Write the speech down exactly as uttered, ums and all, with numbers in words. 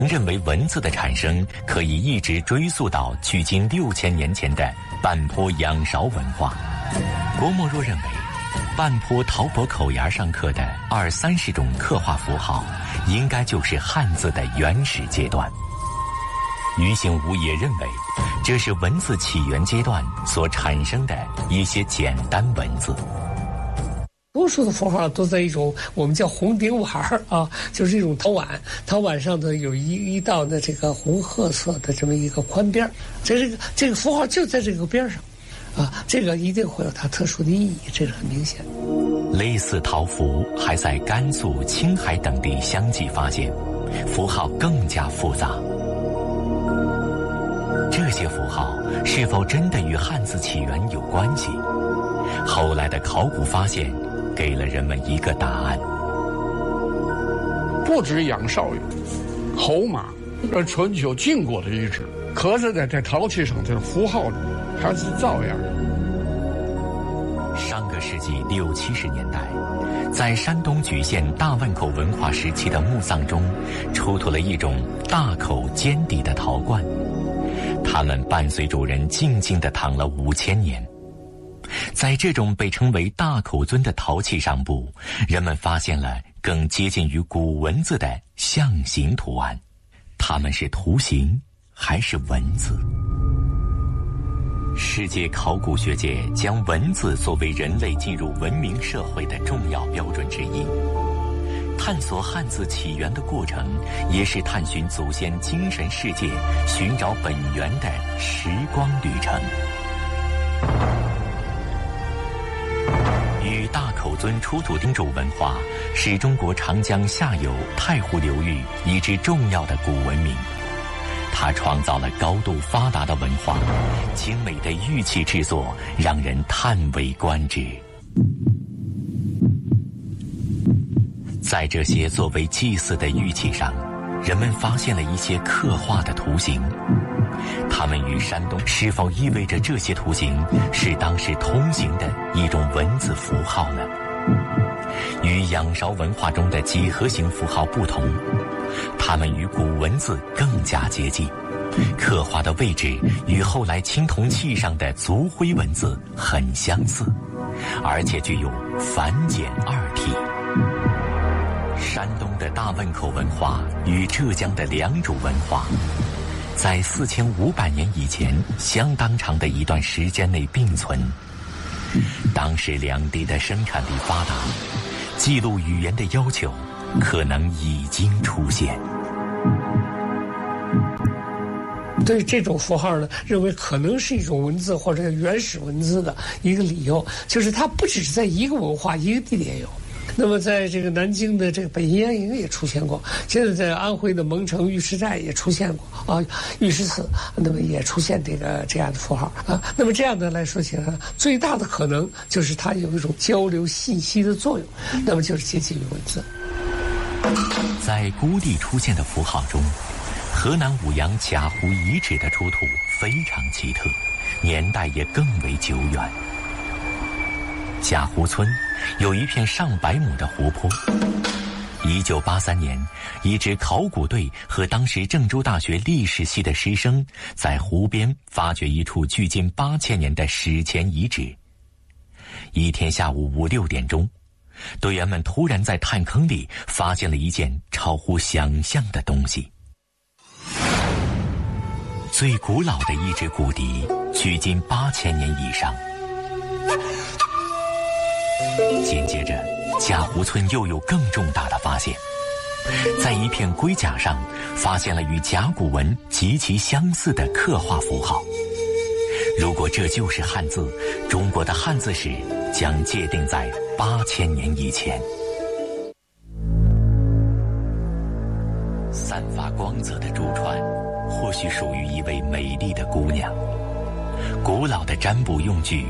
认为文字的产生可以一直追溯到距今六千年前的半坡仰韶文化。郭沫若认为，半坡陶钵口沿上刻的二三十种刻画符号，应该就是汉字的原始阶段。于行吾也认为，这是文字起源阶段所产生的一些简单文字。 多数的符号都在一种我们叫红顶碗啊，就是一种陶碗，陶碗上头有一一道的这个红褐色的这么一个宽边，这个这个符号就在这个边上，啊，这个一定会有它特殊的意义，这是很明显。 类似陶符还在甘肃、青海等地相继发现，符号更加复杂。这些符号是否真的与汉字起源有关系？后来的考古发现给了人们一个答案。 不止仰韶有，侯马，这春秋晋国的遗址，刻着在这陶器上这个符号还是照样。 上个世纪六七十年代，在山东莒县大汶口文化时期的墓葬中，出土了一种大口尖底的陶罐，它们伴随主人静静地躺了五千年。在这种被称为大口尊的陶器上部，人们发现了更接近于古文字的象形图案。它们是图形还是文字？世界考古学界将文字作为人类进入文明社会的重要标准之一。探索汉字起源的过程，也是探寻祖先精神世界、寻找本源的时光旅程。与大口尊出土丁主文化是中国长江下游太湖流域一支重要的古文明，它创造了高度发达的文化，精美的玉器制作让人叹为观止。在这些作为祭祀的玉器上，人们发现了一些刻画的图形，它们与山东是否意味着这些图形是当时通行的一种文字符号呢？与仰韶文化中的几何形符号不同，它们与古文字更加接近，刻画的位置与后来青铜器上的族徽文字很相似，而且具有繁简二体。山东的大汶口文化与浙江的良渚文化，在四千五百年以前相当长的一段时间内并存。当时两地的生产力发达，记录语言的要求可能已经出现。 对这种符号呢，认为可能是一种文字或者原始文字的一个理由，就是它不只是在一个文化一个地点有。那么在这个南京的这个北阴安营也出现过，现在在安徽的蒙城玉石寨也出现过啊，玉石寺那么也出现这个这样的符号啊。那么这样的来说起来，最大的可能就是它有一种交流信息的作用，那么就是接近于文字。 在孤地出现的符号中，河南舞阳贾湖遗址的出土非常奇特，年代也更为久远。贾湖村有一片上百亩的湖泊。一九八三年，一支考古队和当时郑州大学历史系的师生在湖边发掘一处距今八千年的史前遗址。一天下午五六点钟，队员们突然在探坑里发现了一件超乎想象的东西。最古老的一只骨笛，距今八千年以上。紧接着，贾湖村又有更重大的发现，在一片龟甲上发现了与甲骨文极其相似的刻画符号。如果这就是汉字，中国的汉字史将界定在八千年以前。散发光泽的珠串，或许属于一位美丽的姑娘。古老的占卜用具